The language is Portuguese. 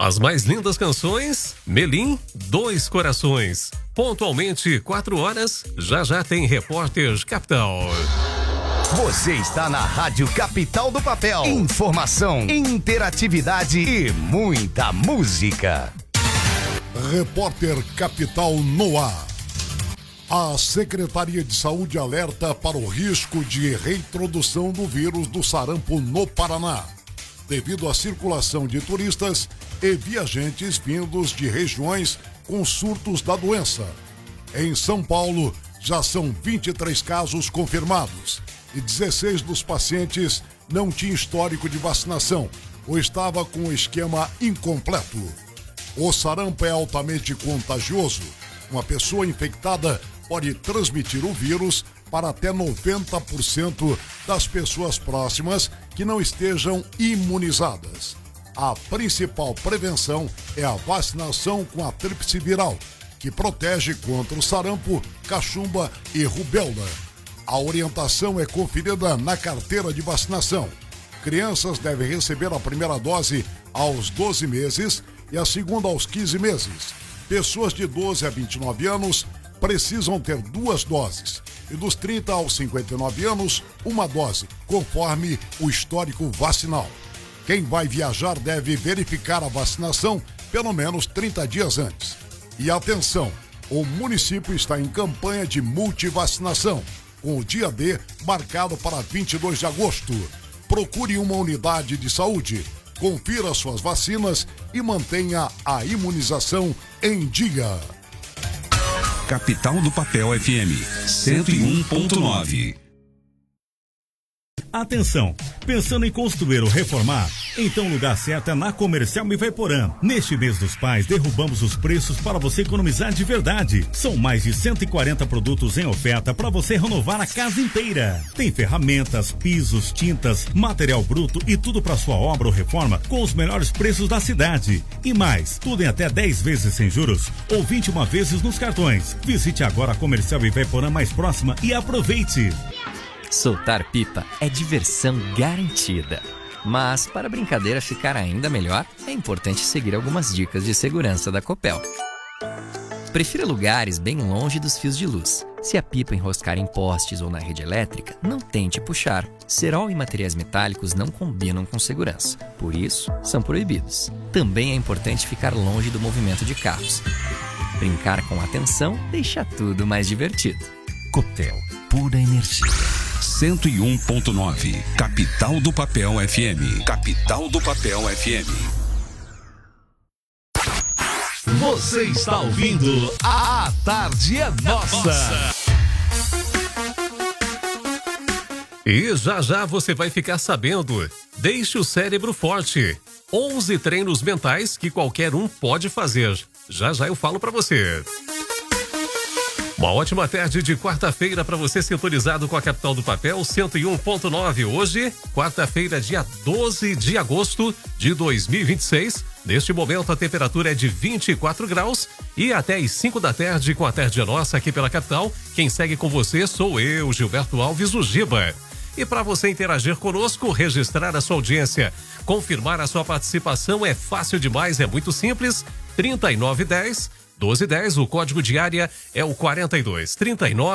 As mais lindas canções, Melim, Dois Corações. Pontualmente, 4 horas, já tem Repórter Capital. Você está na Rádio Capital do Papel. Informação, interatividade e muita música. Repórter Capital no ar. A Secretaria de Saúde alerta para o risco de reintrodução do vírus do sarampo no Paraná, devido à circulação de turistas e viajantes vindos de regiões com surtos da doença. Em São Paulo, já são 23 casos confirmados e 16 dos pacientes não tinham histórico de vacinação ou estava com o esquema incompleto. O sarampo é altamente contagioso. Uma pessoa infectada pode transmitir o vírus para até 90% das pessoas próximas que não estejam imunizadas. A principal prevenção é a vacinação com a tríplice viral, que protege contra o sarampo, cachumba e rubéola. A orientação é conferida na carteira de vacinação. Crianças devem receber a primeira dose aos 12 meses e a segunda aos 15 meses. Pessoas de 12 a 29 anos precisam ter 2 doses e dos 30 aos 59 anos, 1 dose, conforme o histórico vacinal. Quem vai viajar deve verificar a vacinação pelo menos 30 dias antes. E atenção, o município está em campanha de multivacinação, com o dia D marcado para 22 de agosto. Procure uma unidade de saúde, confira suas vacinas e mantenha a imunização em dia. Capital do Papel FM 101.9. Atenção! Pensando em construir ou reformar? Então o lugar certo é na Comercial Ivaiporã. Neste mês dos pais, derrubamos os preços para você economizar de verdade. São mais de 140 produtos em oferta para você renovar a casa inteira. Tem ferramentas, pisos, tintas, material bruto e tudo para sua obra ou reforma com os melhores preços da cidade. E mais, tudo em até 10 vezes sem juros ou 21 vezes nos cartões. Visite agora a Comercial Ivaiporã mais próxima e aproveite! Soltar pipa é diversão garantida. Mas, para a brincadeira ficar ainda melhor, é importante seguir algumas dicas de segurança da Copel. Prefira lugares bem longe dos fios de luz. Se a pipa enroscar em postes ou na rede elétrica, não tente puxar. Cerol e materiais metálicos não combinam com segurança. Por isso, são proibidos. Também é importante ficar longe do movimento de carros. Brincar com atenção deixa tudo mais divertido. Copel, pura energia. 101.9, Capital do Papel FM. Capital do Papel FM. Você está ouvindo A Tarde é Nossa. E já você vai ficar sabendo. Deixe o cérebro forte. 11 treinos mentais que qualquer um pode fazer. Já eu falo pra você. Uma ótima tarde de quarta-feira para você sintonizado com a Capital do Papel 101.9. Hoje, quarta-feira, dia 12 de agosto de 2026. Neste momento, a temperatura é de 24 graus e até às 5 da tarde com a Tarde é Nossa aqui pela Capital. Quem segue com você sou eu, Gilberto Alves, o Giba. E para você interagir conosco, registrar a sua audiência, confirmar a sua participação é fácil demais, é muito simples. 3910 1210, o código de área é o 4239.